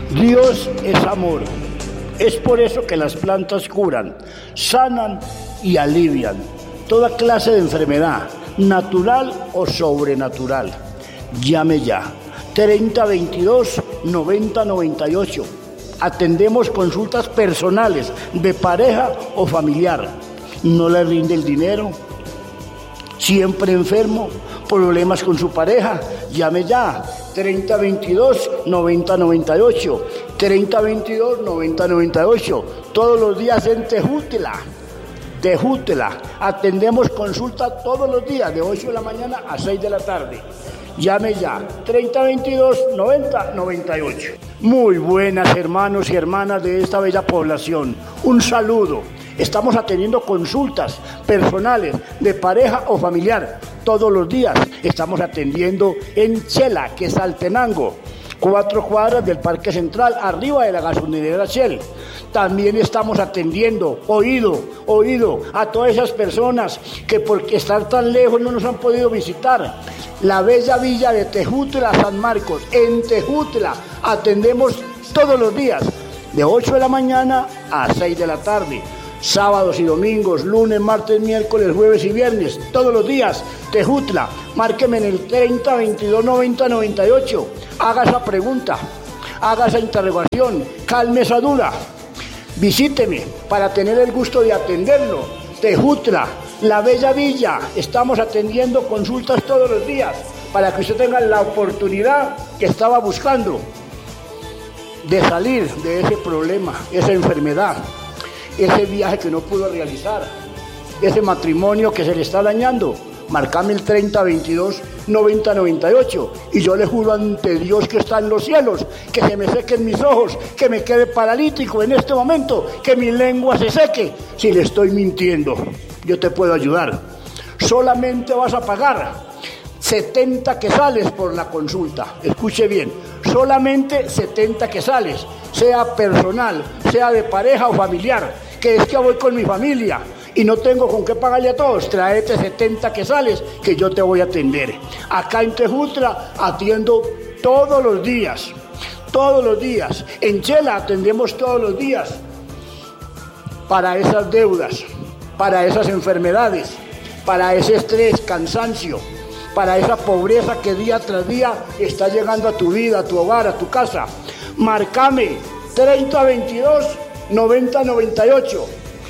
Dios es amor. Es por eso que las plantas curan, sanan y alivian toda clase de enfermedad, natural o sobrenatural. Llame ya, 3022-9098. Atendemos consultas personales de pareja o familiar. No le rinde el dinero, siempre enfermo, problemas con su pareja. Llame ya, 3022-9098. 3022-9098. Todos los días en Tejutla. Atendemos consulta todos los días, de 8 de la mañana a 6 de la tarde. Llame ya, 3022-9098. Muy buenas hermanos y hermanas de esta bella población. Un saludo. Estamos atendiendo consultas personales de pareja o familiar todos los días. Estamos atendiendo en Chela, que es Altenango, 4 cuadras del Parque Central, arriba de la gasolinera Shell. También estamos atendiendo, oído, a todas esas personas que por estar tan lejos no nos han podido visitar. La bella villa de Tejutla, San Marcos, en Tejutla, atendemos todos los días, de 8 de la mañana a 6 de la tarde. Sábados y domingos, lunes, martes, miércoles, jueves y viernes, todos los días, Tejutla. Márqueme en el 3022-9098. Haga esa pregunta, haga esa interrogación, calme esa duda. Visíteme para tener el gusto de atenderlo. Tejutla, la bella villa. Estamos atendiendo consultas todos los días para que usted tenga la oportunidad que estaba buscando de salir de ese problema, esa enfermedad, ese viaje que no pudo realizar, ese matrimonio que se le está dañando. Marcame el 3022-9098 y yo le juro ante Dios que está en los cielos, que se me sequen mis ojos, que me quede paralítico en este momento, que mi lengua se seque. Si le estoy mintiendo, yo te puedo ayudar. Solamente vas a pagar 70 quetzales por la consulta. Escuche bien, solamente 70 quetzales, sea personal, sea de pareja o familiar, que es que voy con mi familia y no tengo con qué pagarle a todos. Tráete 70 quetzales que yo te voy a atender. Acá en Tejutla atiendo todos los días. En Chela atendemos todos los días para esas deudas, para esas enfermedades, para ese estrés, cansancio, para esa pobreza que día tras día está llegando a tu vida, a tu hogar, a tu casa. Márcame 3022-9098.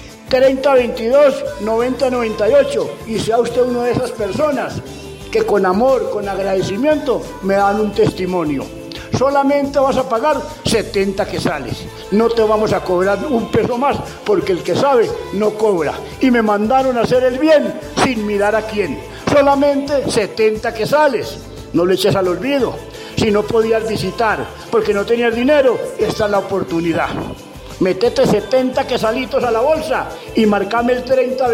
3022-9098 y sea usted una de esas personas que con amor, con agradecimiento me dan un testimonio. Solamente vas a pagar 70 quetzales, no te vamos a cobrar un peso más porque el que sabe no cobra y me mandaron a hacer el bien sin mirar a quién. Solamente 70 quetzales, no le eches al olvido. Si no podías visitar porque no tenías dinero, esta es la oportunidad. Métete 70 quetzalitos a la bolsa y marcame el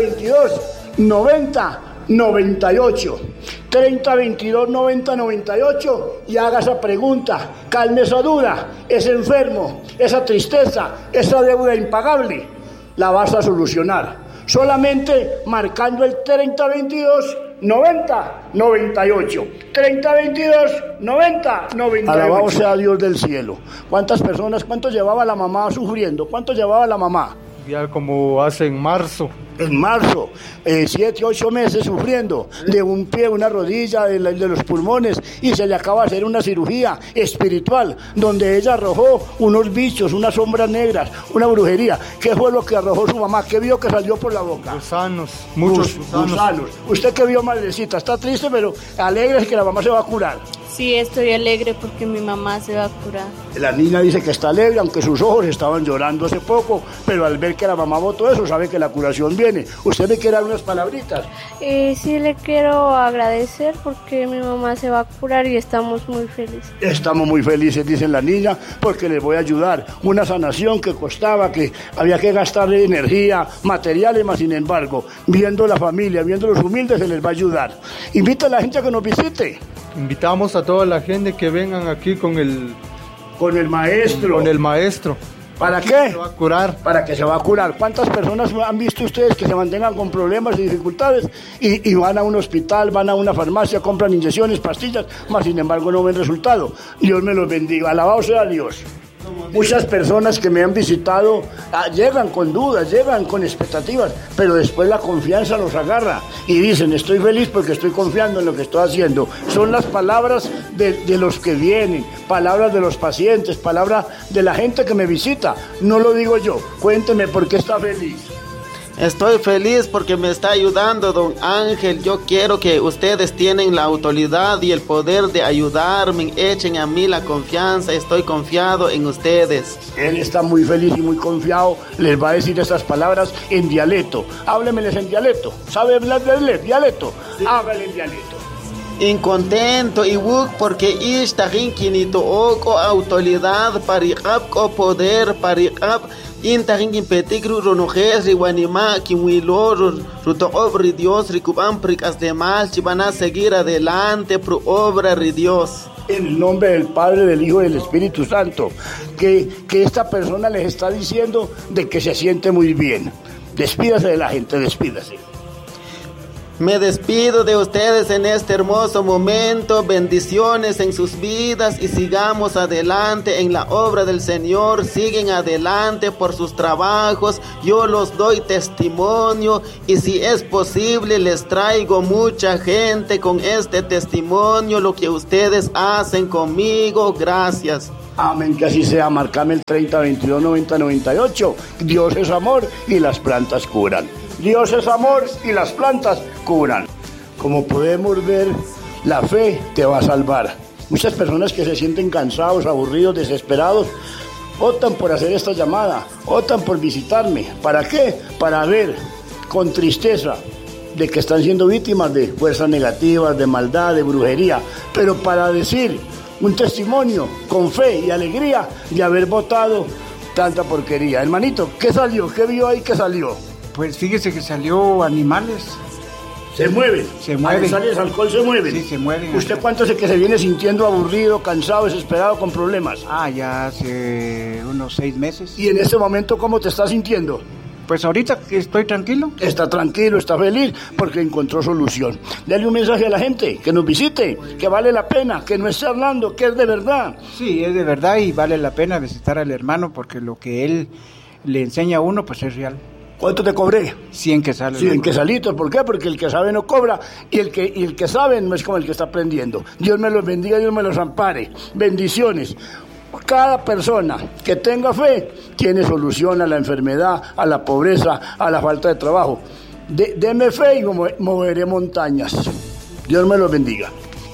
3022-9098. 3022-9098 y haga esa pregunta, calme esa duda, ese enfermo, esa tristeza, esa deuda impagable, la vas a solucionar. Solamente marcando el 3022-9098. 3022-9098. Alabado sea Dios del cielo. ¿Cuántos llevaba la mamá sufriendo? ¿Cuánto llevaba la mamá? Ya como hace en marzo, 7, 8 meses sufriendo de un pie, una rodilla, de los pulmones, y se le acaba de hacer una cirugía espiritual donde ella arrojó unos bichos, unas sombras negras, una brujería. ¿Qué fue lo que arrojó su mamá? ¿Qué vio que salió por la boca? Gusanos, muchos gusanos. ¿Usted qué vio, madrecita? Está triste, pero alegre es que la mamá se va a curar. Sí, estoy alegre porque mi mamá se va a curar. La niña dice que está alegre, aunque sus ojos estaban llorando hace poco, pero al ver que la mamá votó eso, sabe que la curación viene. ¿Usted me quiere dar unas palabritas? Sí, le quiero agradecer porque mi mamá se va a curar y estamos muy felices. Estamos muy felices, dice la niña, porque les voy a ayudar. Una sanación que costaba, que había que gastar energía, materiales, más sin embargo, viendo la familia, viendo los humildes, se les va a ayudar. Invita a la gente a que nos visite. Invitamos a toda la gente que vengan aquí con el maestro. ¿Para qué? Se va a curar. Para que se va a curar. ¿Cuántas personas han visto ustedes que se mantengan con problemas y dificultades y van a un hospital, van a una farmacia, compran inyecciones, pastillas, más sin embargo no ven resultado? Dios me los bendiga. Alabado sea Dios. Muchas personas que me han visitado llegan con dudas, llegan con expectativas, pero después la confianza los agarra y dicen, estoy feliz porque estoy confiando en lo que estoy haciendo. Son las palabras de los que vienen, palabras de los pacientes, palabras de la gente que me visita. No lo digo yo. Cuénteme por qué está feliz. Estoy feliz porque me está ayudando don Ángel. Yo quiero que ustedes tienen la autoridad y el poder de ayudarme. Echen a mí la confianza. Estoy confiado en ustedes. Él está muy feliz y muy confiado. Les va a decir estas palabras en dialecto. Háblemeles en dialecto. ¿Sabe hablar de dialecto? Sí. Hágale en dialecto. Incontento y porque esta rinquinito oco autoridad pariqap o poder pariqap inta rinquin petigru ronojes riwanima kimuilor ruto obra Dios ricuban pricas de mal si van a seguir adelante pro obra de Dios. En el nombre del Padre, del Hijo y del Espíritu Santo, que esta persona les está diciendo de que se siente muy bien. Despídase de la gente, despídase. Me despido de ustedes en este hermoso momento, bendiciones en sus vidas y sigamos adelante en la obra del Señor, siguen adelante por sus trabajos, yo los doy testimonio y si es posible les traigo mucha gente con este testimonio, lo que ustedes hacen conmigo, gracias. Amén, que así sea. Marcame el 30 22 90 98. Dios es amor y las plantas curan. Dios es amor y las plantas curan. Como podemos ver, la fe te va a salvar. Muchas personas que se sienten cansados, aburridos, desesperados, optan por hacer esta llamada, optan por visitarme. ¿Para qué? Para ver con tristeza de que están siendo víctimas de fuerzas negativas, de maldad, de brujería, pero para decir un testimonio con fe y alegría de haber votado tanta porquería. Hermanito, ¿qué salió? ¿Qué vio ahí que salió? Pues fíjese que salió animales. ¿Se mueven? Se mueven. ¿Sales alcohol se mueven? Sí, se mueven. ¿Usted cuánto es el que se viene sintiendo aburrido, cansado, desesperado, con problemas? Ya hace unos 6 meses. ¿Y en este momento cómo te estás sintiendo? Pues ahorita estoy tranquilo. Está tranquilo, está feliz porque encontró solución. Dale un mensaje a la gente, que nos visite, que vale la pena, que no esté hablando, que es de verdad. Sí, es de verdad y vale la pena visitar al hermano porque lo que él le enseña a uno pues es real. ¿Cuánto te cobré? 100 quetzales. 100 quetzalitos, ¿por qué? Porque el que sabe no cobra y el que sabe no es como el que está aprendiendo. Dios me los bendiga, Dios me los ampare. Bendiciones. Cada persona que tenga fe tiene solución a la enfermedad, a la pobreza, a la falta de trabajo. Deme fe y moveré montañas. Dios me los bendiga.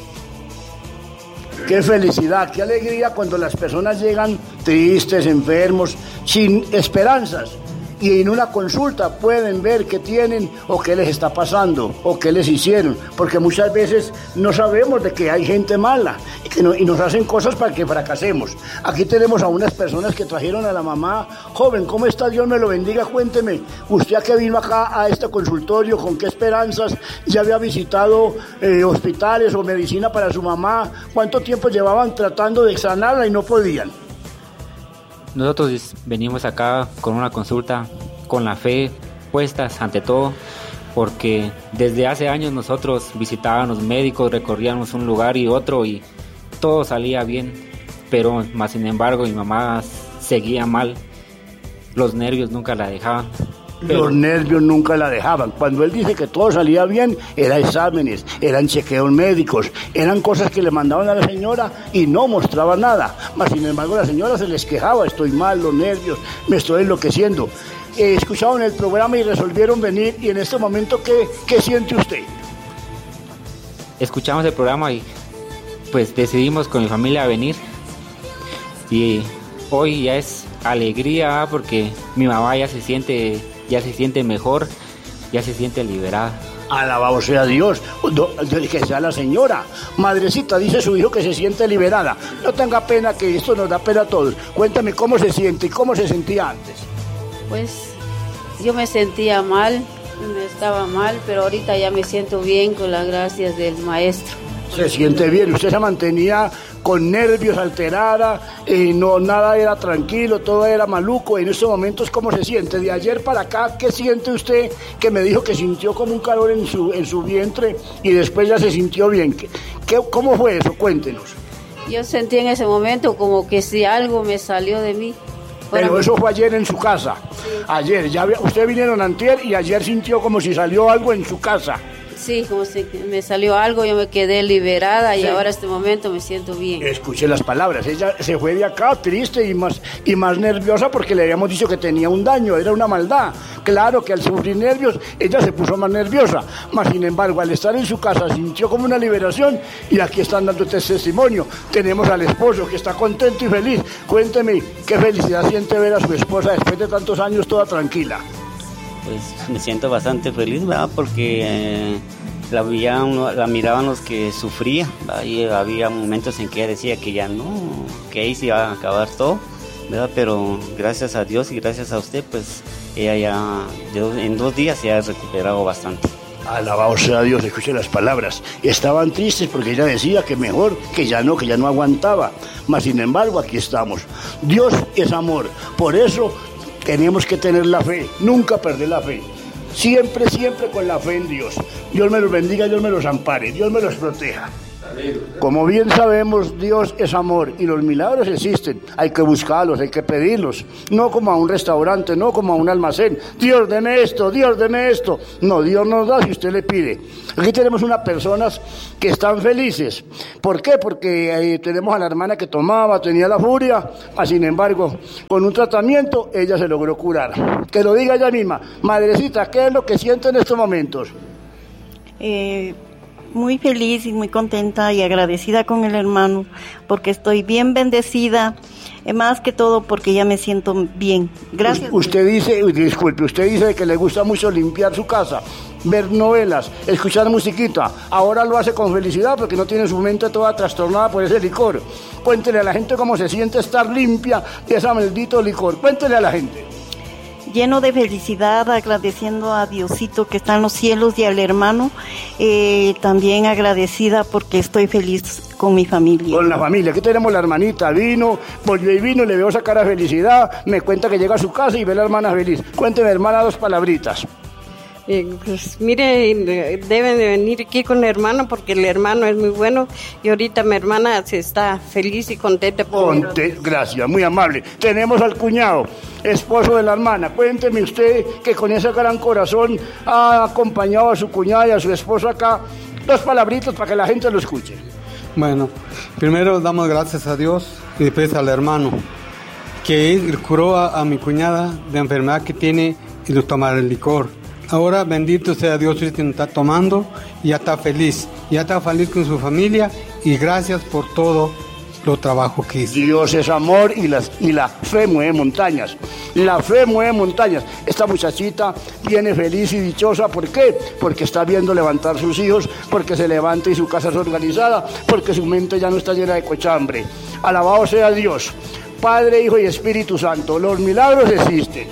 Qué felicidad, qué alegría cuando las personas llegan tristes, enfermos, sin esperanzas. Y en una consulta pueden ver qué tienen o qué les está pasando o qué les hicieron, porque muchas veces no sabemos de que hay gente mala y nos hacen cosas para que fracasemos. Aquí tenemos a unas personas que trajeron a la mamá. Joven, ¿cómo está? Dios me lo bendiga, cuénteme. Usted que vino acá a este consultorio, ¿con qué esperanzas? ¿Ya había visitado hospitales o medicina para su mamá? ¿Cuánto tiempo llevaban tratando de sanarla y no podían? Nosotros venimos acá con una consulta, con la fe puestas ante todo, porque desde hace años nosotros visitábamos médicos, recorríamos un lugar y otro y todo salía bien, pero más sin embargo mi mamá seguía mal, los nervios nunca la dejaban. Los nervios nunca la dejaban. Cuando él dice que todo salía bien, eran exámenes, eran chequeos médicos, eran cosas que le mandaban a la señora y no mostraba nada. Mas sin embargo la señora se les quejaba, estoy mal, los nervios, me estoy enloqueciendo. Escucharon el programa y resolvieron venir, y en este momento, ¿qué siente usted? Escuchamos el programa y pues decidimos con mi familia venir, y hoy ya es alegría porque mi mamá ya se siente mejor, ya se siente liberada. Alabado sea Dios, que sea la señora. Madrecita, dice su hijo que se siente liberada. No tenga pena, que esto nos da pena a todos. Cuéntame cómo se siente y cómo se sentía antes. Pues yo me sentía mal, estaba mal, pero ahorita ya me siento bien con las gracias del maestro. Se siente bien, usted se mantenía con nervios, alterada, nada era tranquilo, todo era maluco. En estos momentos, ¿cómo se siente? De ayer para acá, ¿qué siente usted? Que me dijo que sintió como un calor en su vientre y después ya se sintió bien. ¿Cómo fue eso? Cuéntenos. Yo sentí en ese momento como que si algo me salió de mí. Pero eso fue ayer en su casa. Ayer, ustedes vinieron antier y ayer sintió como si salió algo en su casa. Sí, como si me salió algo, yo me quedé liberada y ahora este momento me siento bien. Escuché las palabras, ella se fue de acá triste y más nerviosa porque le habíamos dicho que tenía un daño, era una maldad. Claro que al sufrir nervios, ella se puso más nerviosa, mas sin embargo al estar en su casa sintió como una liberación y aquí están dando este testimonio. Tenemos al esposo que está contento y feliz. Cuénteme, ¿qué felicidad siente ver a su esposa después de tantos años toda tranquila? Pues me siento bastante feliz, ¿verdad? Porque la miraban los que sufría, ¿verdad? Y había momentos en que ella decía que ya no, que ahí se iba a acabar todo, ¿verdad? Pero gracias a Dios y gracias a usted, pues ella ya en 2 días se ha recuperado bastante. Alabado sea Dios, escuche las palabras. Estaban tristes porque ella decía que mejor, que ya no aguantaba. Mas sin embargo, aquí estamos. Dios es amor, por eso tenemos que tener la fe, nunca perder la fe. Siempre con la fe en Dios. Dios me los bendiga, Dios me los ampare, Dios me los proteja. Como bien sabemos, Dios es amor y los milagros existen. Hay que buscarlos, hay que pedirlos. No como a un restaurante, no como a un almacén. Dios, deme esto, Dios, deme esto. No, Dios nos da si usted le pide. Aquí tenemos unas personas que están felices. ¿Por qué? Porque tenemos a la hermana que tomaba, tenía la furia, sin embargo, con un tratamiento ella se logró curar. Que lo diga ella misma. Madrecita, ¿qué es lo que siente en estos momentos? Muy feliz y muy contenta y agradecida con el hermano porque estoy bien bendecida, más que todo porque ya me siento bien. Gracias. Usted dice que le gusta mucho limpiar su casa, ver novelas, escuchar musiquita. Ahora lo hace con felicidad porque no tiene su mente toda trastornada por ese licor. Cuéntele a la gente cómo se siente estar limpia de ese maldito licor. Cuéntele a la gente. Lleno de felicidad, agradeciendo a Diosito que está en los cielos y al hermano, también agradecida porque estoy feliz con mi familia. Con la familia, aquí tenemos la hermanita, volvió y vino, le veo esa cara de felicidad, me cuenta que llega a su casa y ve a la hermana feliz. Cuénteme, hermana, 2 palabritas. Pues mire, deben de venir aquí con el hermano porque el hermano es muy bueno y ahorita mi hermana se está feliz y contenta. Gracias, muy amable. Tenemos al cuñado, esposo de la hermana. Cuénteme usted que con ese gran corazón ha acompañado a su cuñada y a su esposo acá. 2 palabritas para que la gente lo escuche. Bueno, primero damos gracias a Dios y después al hermano que él curó a mi cuñada de enfermedad que tiene y de tomar el licor. Ahora, bendito sea Dios, usted está tomando y ya está feliz con su familia y gracias por todo lo trabajo que hizo. Dios es amor y la fe mueve montañas. La fe mueve montañas. Esta muchachita viene feliz y dichosa. ¿Por qué? Porque está viendo levantar sus hijos, porque se levanta y su casa es organizada, porque su mente ya no está llena de cochambre. Alabado sea Dios, Padre, Hijo y Espíritu Santo. Los milagros existen.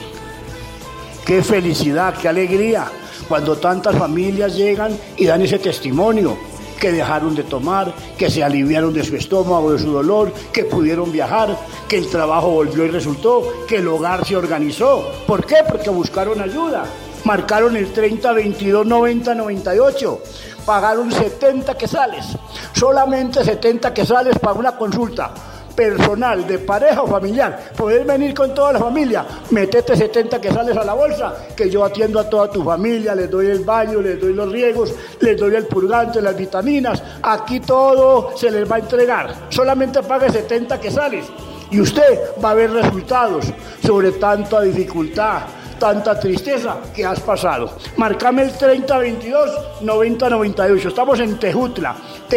Qué felicidad, qué alegría, cuando tantas familias llegan y dan ese testimonio, que dejaron de tomar, que se aliviaron de su estómago, de su dolor, que pudieron viajar, que el trabajo volvió y resultó, que el hogar se organizó. ¿Por qué? Porque buscaron ayuda, marcaron el 30 22 90 98, pagaron 70 quetzales, solamente 70 quetzales para una consulta personal, de pareja o familiar. Podés venir con toda la familia, metete 70 quetzales a la bolsa, que yo atiendo a toda tu familia, les doy el baño, les doy los riegos, les doy el purgante, las vitaminas, aquí todo se les va a entregar. Solamente pague 70 quetzales y usted va a ver resultados sobre tanta dificultad, tanta tristeza que has pasado. Marcame el 3022 9098. Estamos en Tejutla,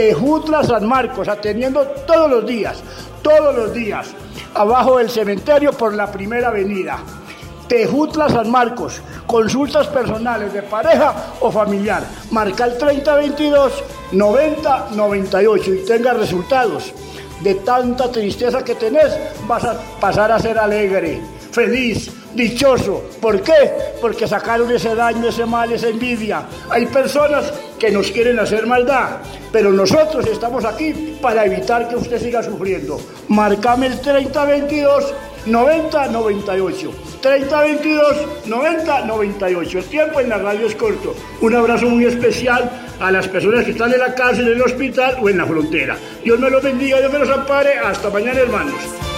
San Marcos, atendiendo todos los días, abajo del cementerio por la primera avenida. Tejutla, San Marcos, consultas personales de pareja o familiar. Marca el 3022 9098 y tenga resultados. De tanta tristeza que tenés, vas a pasar a ser alegre, feliz, dichoso. ¿Por qué? Porque sacaron ese daño, ese mal, esa envidia. Hay personas que nos quieren hacer maldad, pero nosotros estamos aquí para evitar que usted siga sufriendo. Marcame el 3022 9098. 3022-9098. El tiempo en la radio es corto. Un abrazo muy especial a las personas que están en la cárcel, en el hospital o en la frontera. Dios me los bendiga, Dios me los ampare. Hasta mañana, hermanos.